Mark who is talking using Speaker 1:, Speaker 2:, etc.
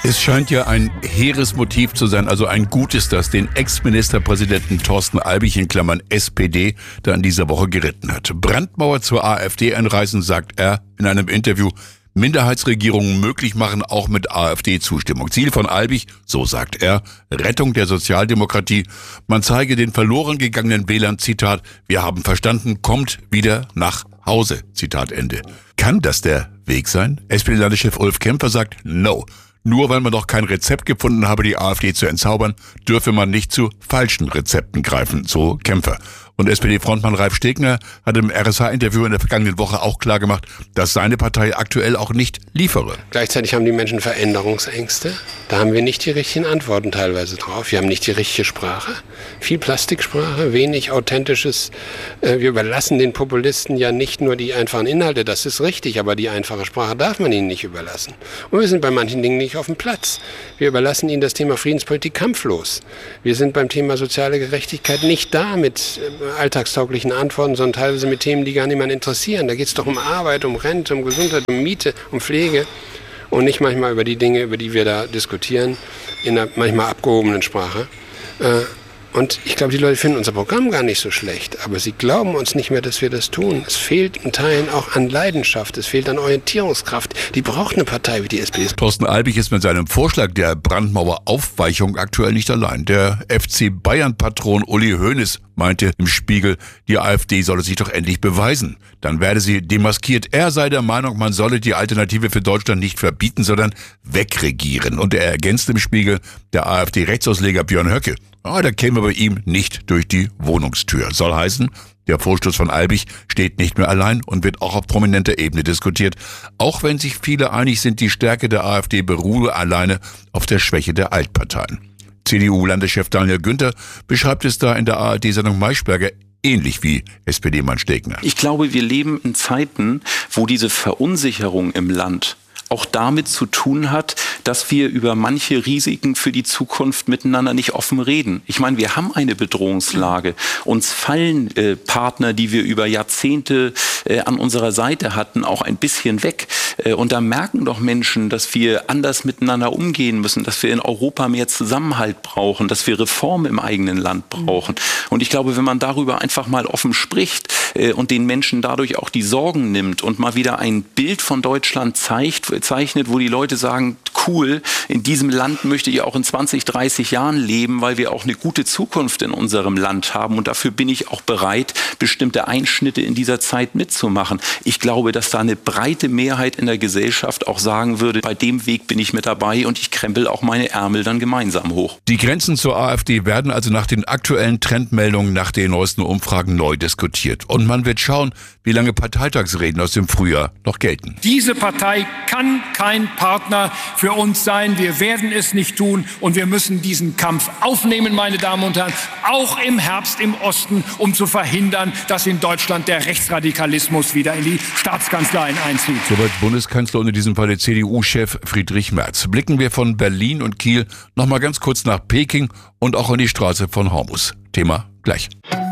Speaker 1: Es scheint ja ein hehres Motiv zu sein, also ein gutes, das den Ex-Ministerpräsidenten Thorsten Albig in Klammern SPD da in dieser Woche geritten hat. Brandmauer zur AfD einreißen, sagt er in einem Interview, Minderheitsregierungen möglich machen, auch mit AfD-Zustimmung. Ziel von Albig, so sagt er, Rettung der Sozialdemokratie. Man zeige den verloren gegangenen Wählern, Zitat, wir haben verstanden, kommt wieder nach Hause, Zitat Ende. Kann das der Weg sein? SPD-Landeschef Ulf Kämpfer sagt, no. Nur weil man noch kein Rezept gefunden habe, die AfD zu entzaubern, dürfe man nicht zu falschen Rezepten greifen, so Kämpfer. Und SPD-Frontmann Ralf Stegner hat im RSH-Interview in der vergangenen Woche auch klargemacht, dass seine Partei aktuell auch nicht liefere.
Speaker 2: Gleichzeitig haben die Menschen Veränderungsängste. Da haben wir nicht die richtigen Antworten teilweise drauf. Wir haben nicht die richtige Sprache. Viel Plastiksprache, wenig Authentisches. Wir überlassen den Populisten ja nicht nur die einfachen Inhalte, das ist richtig, aber die einfache Sprache darf man ihnen nicht überlassen. Und wir sind bei manchen Dingen nicht auf dem Platz. Wir überlassen ihnen das Thema Friedenspolitik kampflos. Wir sind beim Thema soziale Gerechtigkeit nicht da mit alltagstauglichen Antworten, sondern teilweise mit Themen, die gar niemanden interessieren. Da geht es doch um Arbeit, um Rente, um Gesundheit, um Miete, um Pflege und nicht manchmal über die Dinge, über die wir da diskutieren, in einer manchmal abgehobenen Sprache. Und ich glaube, die Leute finden unser Programm gar nicht so schlecht, aber sie glauben uns nicht mehr, dass wir das tun. Es fehlt in Teilen auch an Leidenschaft, es fehlt an Orientierungskraft. Die braucht eine Partei wie die SPD.
Speaker 1: Thorsten Albig ist mit seinem Vorschlag der Brandmauer-Aufweichung aktuell nicht allein. Der FC Bayern-Patron Uli Hoeneß meinte im Spiegel, die AfD solle sich doch endlich beweisen. Dann werde sie demaskiert. Er sei der Meinung, man solle die Alternative für Deutschland nicht verbieten, sondern wegregieren. Und er ergänzt im Spiegel, der AfD-Rechtsausleger Björn Höcke, der käme bei ihm nicht durch die Wohnungstür. Soll heißen, der Vorstoß von Albig steht nicht mehr allein und wird auch auf prominenter Ebene diskutiert. Auch wenn sich viele einig sind, die Stärke der AfD beruhe alleine auf der Schwäche der Altparteien. CDU-Landeschef Daniel Günther beschreibt es da in der ARD-Sendung Maischberger ähnlich wie SPD-Mann Stegner.
Speaker 3: Ich glaube, wir leben in Zeiten, wo diese Verunsicherung im Land auch damit zu tun hat, dass wir über manche Risiken für die Zukunft miteinander nicht offen reden. Ich meine, wir haben eine Bedrohungslage. Uns fallen Partner, die wir über Jahrzehnte an unserer Seite hatten, auch ein bisschen weg. Und da merken doch Menschen, dass wir anders miteinander umgehen müssen, dass wir in Europa mehr Zusammenhalt brauchen, dass wir Reformen im eigenen Land brauchen. Und ich glaube, wenn man darüber einfach mal offen spricht und den Menschen dadurch auch die Sorgen nimmt und mal wieder ein Bild von Deutschland zeichnet, wo die Leute sagen, cool, in diesem Land möchte ich auch in 20, 30 Jahren leben, weil wir auch eine gute Zukunft in unserem Land haben und dafür bin ich auch bereit, bestimmte Einschnitte in dieser Zeit mitzumachen. Ich glaube, dass da eine breite Mehrheit in der Gesellschaft auch sagen würde, bei dem Weg bin ich mit dabei und ich krempel auch meine Ärmel dann gemeinsam hoch.
Speaker 1: Die Grenzen zur AfD werden also nach den aktuellen Trendmeldungen, nach den neuesten Umfragen neu diskutiert. Und man wird schauen, wie lange Parteitagsreden aus dem Frühjahr noch gelten.
Speaker 4: Diese Partei kann kein Partner für uns sein. Wir werden es nicht tun und wir müssen diesen Kampf aufnehmen, meine Damen und Herren, auch im Herbst im Osten, um zu verhindern, dass in Deutschland der Rechtsradikalismus wieder in die Staatskanzleien einzieht.
Speaker 1: Soweit Bundeskanzler und in diesem Fall der CDU-Chef Friedrich Merz. Blicken wir von Berlin und Kiel noch mal ganz kurz nach Peking und auch an die Straße von Hormuz. Thema gleich.